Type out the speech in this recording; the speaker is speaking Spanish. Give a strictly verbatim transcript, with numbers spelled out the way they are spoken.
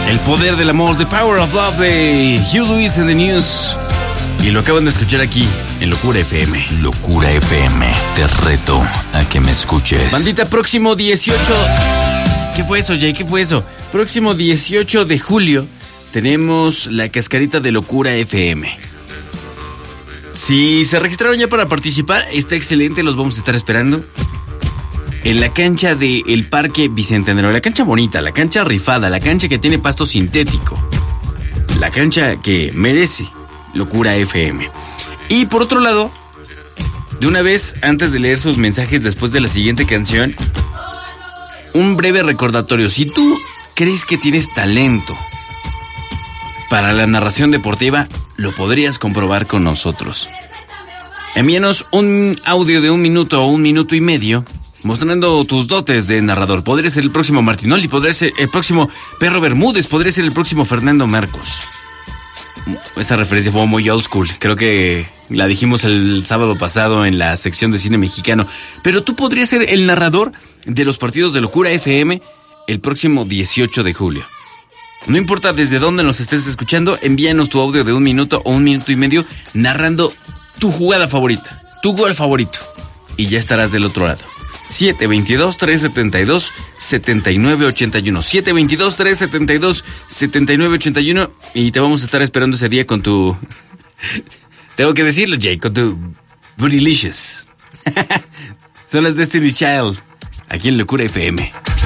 El poder del amor, The Power of Love de Hugh Lewis and the News. Y lo acaban de escuchar aquí en Locura F M. Locura F M, te reto a que me escuches. Bandita, próximo dieciocho... ¿Qué fue eso, Jay? ¿Qué fue eso? Próximo dieciocho de julio tenemos la cascarita de Locura F M. Si se registraron ya para participar, está excelente, los vamos a estar esperando. En la cancha del Parque Bicentenario, la cancha bonita, la cancha rifada, la cancha que tiene pasto sintético, la cancha que merece Locura F M. Y por otro lado, de una vez, antes de leer sus mensajes después de la siguiente canción, un breve recordatorio. Si tú crees que tienes talento para la narración deportiva, lo podrías comprobar con nosotros. Envíanos un audio de un minuto o un minuto y medio mostrando tus dotes de narrador. Podría ser el próximo Martinoli, podría ser el próximo Perro Bermúdez, podría ser el próximo Fernando Marcos. Esa referencia fue muy old school. Creo que la dijimos el sábado pasado en la sección de cine mexicano. Pero tú podrías ser el narrador de los partidos de Locura F M el próximo dieciocho de julio. No importa desde dónde nos estés escuchando, envíanos tu audio de un minuto o un minuto y medio narrando tu jugada favorita, tu gol favorito, y ya estarás del otro lado. siete veintidós, trescientos setenta y dos, setenta y nueve ochenta y uno. siete veintidós, trescientos setenta y dos, setenta y nueve ochenta y uno. Y te vamos a estar esperando ese día con tu... Tengo que decirlo, Jay, con tu Bootylicious. Son las Destiny Child, aquí en Locura F M.